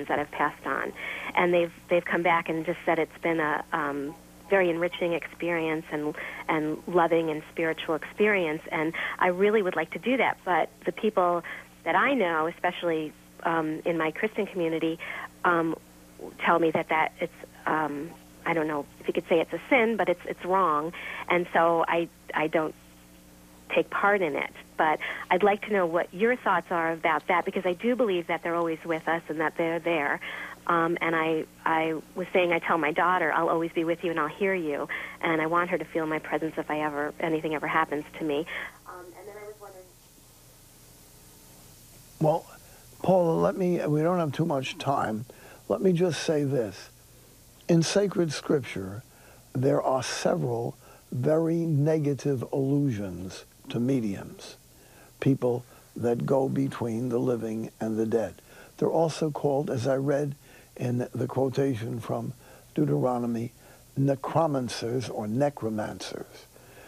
friends that have passed on, and they've come back and just said it's been a very enriching experience and loving and spiritual experience, and I really would like to do that. But the people that I know, especially in my Christian community, tell me that it's I don't know if you could say it's a sin, but it's wrong, and so I don't take part in it. But I'd like to know what your thoughts are about that, because I do believe that they're always with us and that they're there. And I was saying, I tell my daughter, I'll always be with you and I'll hear you, and I want her to feel my presence if anything ever happens to me. And then I was wondering. Well, Paula, we don't have too much time. Let me just say this. In sacred scripture, there are several very negative allusions to mediums, people that go between the living and the dead. They're also called, as I read in the quotation from Deuteronomy, necromancers or necromancers.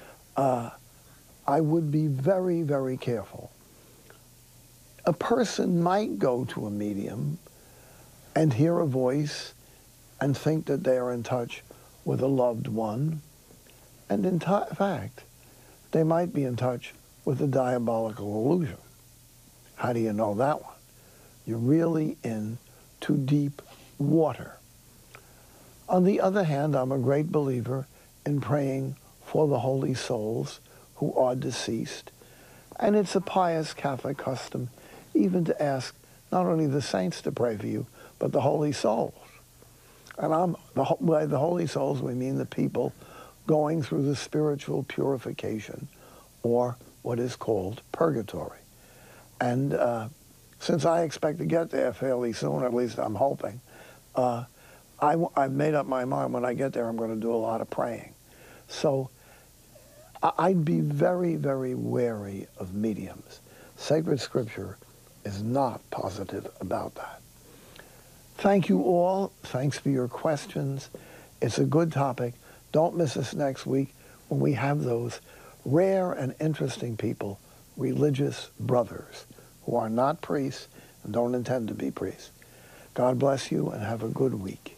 I would be very, very careful. A person might go to a medium and hear a voice and think that they are in touch with a loved one, and in fact, they might be in touch with a diabolical illusion. How do you know that one? You're really in too deep water. On the other hand, I'm a great believer in praying for the holy souls who are deceased, and it's a pious Catholic custom even to ask not only the saints to pray for you, but the holy souls. And by the holy souls, we mean the people going through the spiritual purification, or what is called purgatory. And since I expect to get there fairly soon, at least I'm hoping, I've made up my mind when I get there I'm going to do a lot of praying. So I'd be very, very wary of mediums. Sacred Scripture is not positive about that. Thank you all. Thanks for your questions. It's a good topic. Don't miss us next week when we have those rare and interesting people, religious brothers, who are not priests and don't intend to be priests. God bless you and have a good week.